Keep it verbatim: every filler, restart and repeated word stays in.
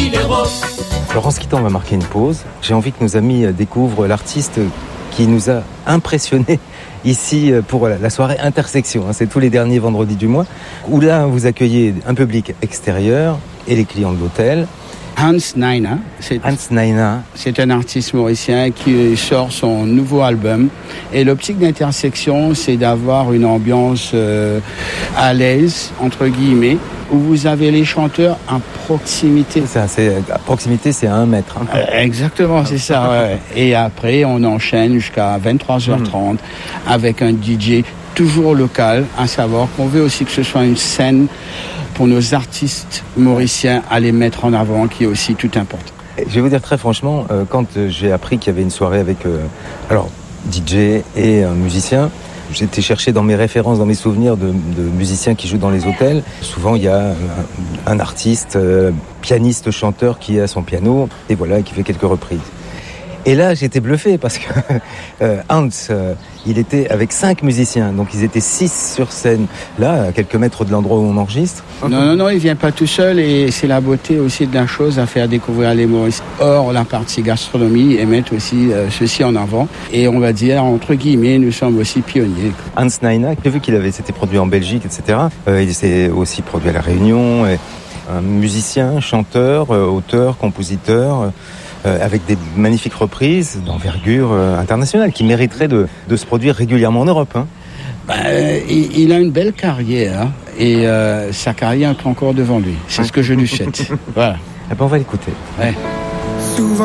Alors en ce qui on va marquer une pause. J'ai envie que nos amis découvrent l'artiste qui nous a impressionnés ici pour la soirée Intersection. C'est tous les derniers vendredis du mois, où là vous accueillez un public extérieur et les clients de l'hôtel. Hans Naina, c'est, Hans Naina. c'est un artiste mauricien qui sort son nouveau album. Et l'optique d'Intersection, c'est d'avoir une ambiance euh, à l'aise, entre guillemets, où vous avez les chanteurs à proximité. C'est ça, c'est, à proximité, c'est à un mètre. Hein. Euh, exactement, c'est ça. Ouais. Et après, on enchaîne jusqu'à vingt-trois heures trente mmh. avec un D J toujours local, à savoir qu'on veut aussi que ce soit une scène pour nos artistes mauriciens à les mettre en avant, qui est aussi tout important. Je vais vous dire très franchement, euh, quand j'ai appris qu'il y avait une soirée avec euh, alors D J et un musicien, j'étais chercher dans mes références, dans mes souvenirs de, de musiciens qui jouent dans les hôtels. Souvent, il y a un, un artiste, euh, pianiste, chanteur qui est à son piano et voilà, qui fait quelques reprises. Et là, j'étais bluffé parce que euh, Hans, euh, il était avec cinq musiciens, donc ils étaient six sur scène, là, à quelques mètres de l'endroit où on enregistre. Non, non, non, il vient pas tout seul et c'est la beauté aussi de la chose à faire découvrir les Mauriciens. Or, la partie gastronomie, et mettre aussi euh, ceci en avant. Et on va dire, entre guillemets, nous sommes aussi pionniers. Hans Naina, j'ai vu qu'il avait s'était produit en Belgique, et cetera. Euh, il s'est aussi produit à La Réunion. Et un musicien, chanteur, euh, auteur, compositeur... Euh, Euh, avec des magnifiques reprises d'envergure euh, internationale qui mériteraient de, de se produire régulièrement en Europe. Hein. Bah, euh, il, il a une belle carrière hein, et euh, sa carrière est encore devant lui. C'est hein ce que je lui souhaite. Voilà. Eh ben, on va l'écouter. Ouais. Souvent